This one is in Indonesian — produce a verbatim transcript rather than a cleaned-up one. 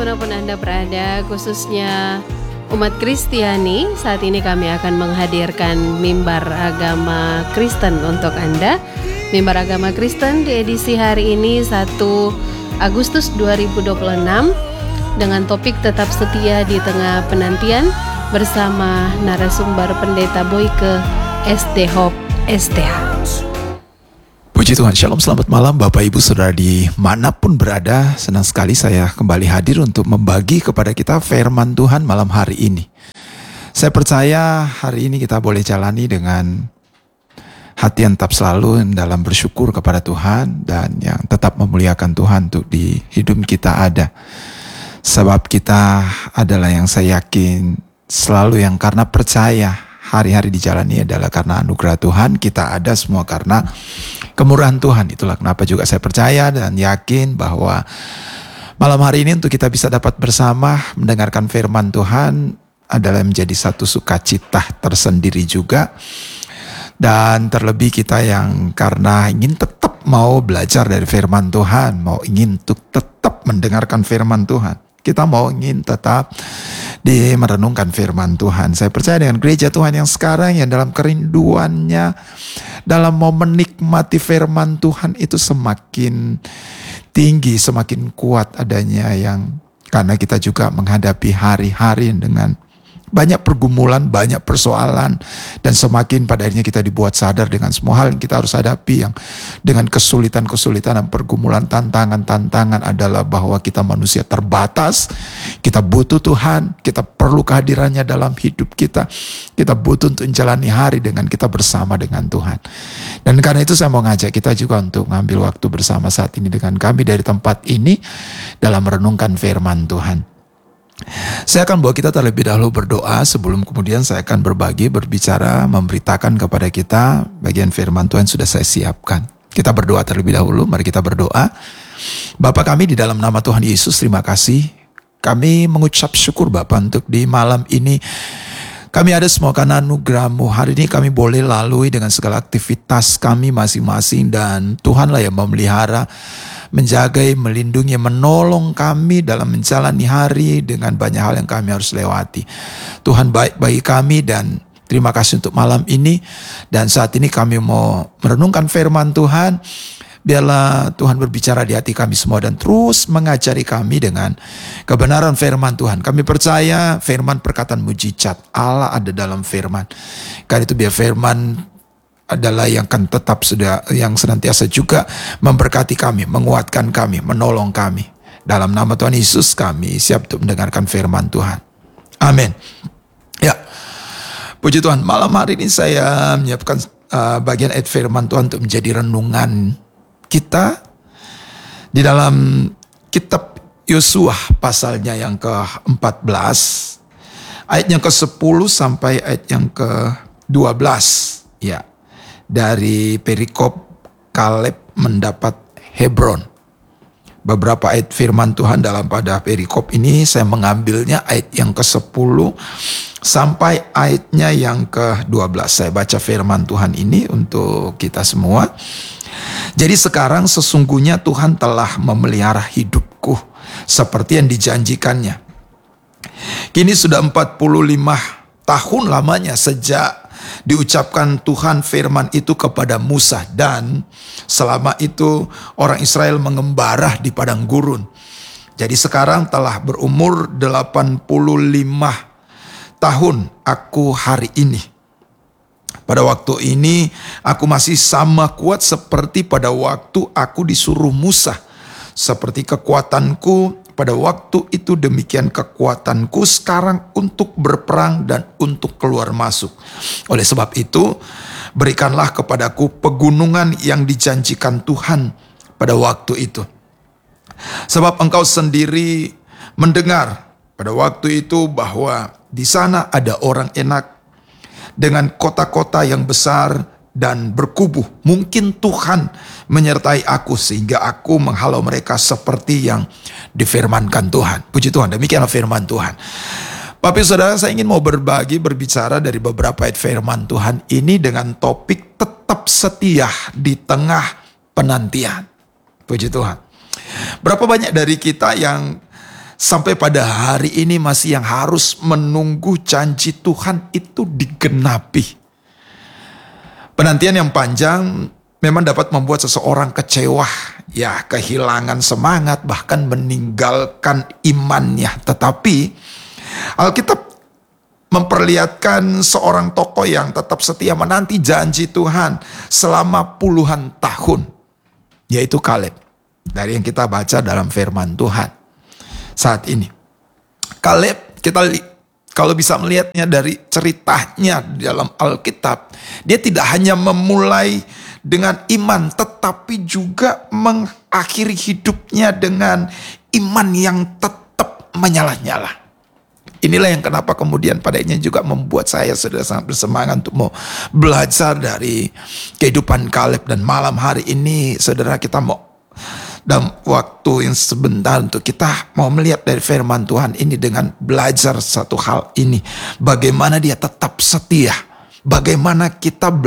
dimanapun Anda berada, khususnya umat Kristiani. Saat ini kami akan menghadirkan mimbar agama Kristen untuk Anda. Mimbar agama Kristen di edisi hari ini satu Agustus dua ribu dua puluh enam dengan topik tetap setia di tengah penantian bersama narasumber Pendeta Boyke S D Hope S T H. Puji Tuhan, Shalom, selamat malam Bapak Ibu Saudara dimanapun berada. Senang sekali saya kembali hadir untuk membagi kepada kita firman Tuhan malam hari ini. Saya percaya hari ini kita boleh jalani dengan hati yang tetap selalu dalam bersyukur kepada Tuhan dan yang tetap memuliakan Tuhan untuk di hidup kita ada. Sebab kita adalah yang saya yakin selalu yang karena percaya hari-hari dijalani adalah karena anugerah Tuhan. Kita ada semua karena kemurahan Tuhan. Itulah kenapa juga saya percaya dan yakin bahwa malam hari ini untuk kita bisa dapat bersama mendengarkan firman Tuhan adalah menjadi satu sukacita tersendiri juga. Dan terlebih kita yang karena ingin tetap mau belajar dari firman Tuhan, mau ingin untuk tetap mendengarkan firman Tuhan, kita mau ingin tetap di merenungkan firman Tuhan. Saya percaya dengan gereja Tuhan yang sekarang yang dalam kerinduannya dalam mau menikmati firman Tuhan itu semakin tinggi, semakin kuat adanya yang karena kita juga menghadapi hari-hari dengan banyak pergumulan, banyak persoalan, dan semakin pada akhirnya kita dibuat sadar dengan semua hal yang kita harus hadapi yang dengan kesulitan-kesulitan dan pergumulan, tantangan-tantangan adalah bahwa kita manusia terbatas, kita butuh Tuhan, kita perlu kehadirannya dalam hidup kita, kita butuh untuk menjalani hari dengan kita bersama dengan Tuhan. Dan karena itu saya mau ngajak kita juga untuk mengambil waktu bersama saat ini dengan kami dari tempat ini dalam merenungkan firman Tuhan. Saya akan bawa kita terlebih dahulu berdoa sebelum kemudian saya akan berbagi, berbicara, memberitakan kepada kita bagian firman Tuhan sudah saya siapkan. Kita berdoa terlebih dahulu, mari kita berdoa. Bapa kami di dalam nama Tuhan Yesus, terima kasih. Kami mengucap syukur Bapa untuk di malam ini. Kami ada semua karena anugerah-Mu. Hari ini kami boleh lalui dengan segala aktivitas kami masing-masing dan Tuhanlah yang memelihara, menjaga, melindungi, menolong kami dalam menjalani hari dengan banyak hal yang kami harus lewati. Tuhan baik bagi kami dan terima kasih untuk malam ini. Dan saat ini kami mau merenungkan firman Tuhan. Biarlah Tuhan berbicara di hati kami semua dan terus mengajari kami dengan kebenaran firman Tuhan. Kami percaya firman perkataan mujizat Allah ada dalam firman. Karena itu biar firman adalah yang akan tetap sudah yang senantiasa juga memberkati kami, menguatkan kami, menolong kami. Dalam nama Tuhan Yesus kami siap untuk mendengarkan firman Tuhan. Amin. Ya, puji Tuhan. Malam hari ini saya menyiapkan uh, bagian ayat firman Tuhan untuk menjadi renungan kita di dalam kitab Yosua pasalnya yang ke empat belas, ayat yang ke sepuluh sampai ayat yang ke dua belas. Ya. Dari perikop Kaleb mendapat Hebron. Beberapa ayat firman Tuhan dalam pada perikop ini saya mengambilnya ayat yang ke sepuluh sampai ayatnya yang ke dua belas. Saya baca firman Tuhan ini untuk kita semua. Jadi sekarang sesungguhnya Tuhan telah memelihara hidupku seperti yang dijanjikannya. Kini sudah empat puluh lima tahun lamanya sejak diucapkan Tuhan firman itu kepada Musa, dan selama itu orang Israel mengembara di padang gurun. Jadi sekarang telah berumur delapan puluh lima tahun aku hari ini. Pada waktu ini aku masih sama kuat seperti pada waktu aku disuruh Musa. Seperti kekuatanku pada waktu itu, demikian kekuatanku sekarang untuk berperang dan untuk keluar masuk. Oleh sebab itu, berikanlah kepadaku pegunungan yang dijanjikan Tuhan pada waktu itu. Sebab engkau sendiri mendengar pada waktu itu bahwa di sana ada orang enak dengan kota-kota yang besar dan berkubuh. Mungkin Tuhan menyertai aku sehingga aku menghalau mereka seperti yang difirmankan Tuhan. Puji Tuhan, demikianlah firman Tuhan. Bapak Saudara, saya ingin mau berbagi, berbicara dari beberapa ayat firman Tuhan ini dengan topik tetap setia di tengah penantian. Puji Tuhan. Berapa banyak dari kita yang sampai pada hari ini masih yang harus menunggu janji Tuhan itu digenapi. Penantian yang panjang memang dapat membuat seseorang kecewa, ya kehilangan semangat, bahkan meninggalkan imannya. Tetapi Alkitab memperlihatkan seorang tokoh yang tetap setia menanti janji Tuhan selama puluhan tahun, yaitu Kaleb. Dari yang kita baca dalam firman Tuhan saat ini. Kaleb, kita li- kalau bisa melihatnya dari ceritanya di dalam Alkitab, dia tidak hanya memulai dengan iman, tetapi juga mengakhiri hidupnya dengan iman yang tetap menyala-nyala. Inilah yang kenapa kemudian padanya juga membuat saya sudah sangat bersemangat untuk mau belajar dari kehidupan Kaleb. Dan malam hari ini saudara, kita mau dalam waktu yang sebentar untuk kita mau melihat dari firman Tuhan ini dengan belajar satu hal ini. Bagaimana dia tetap setia. Bagaimana kita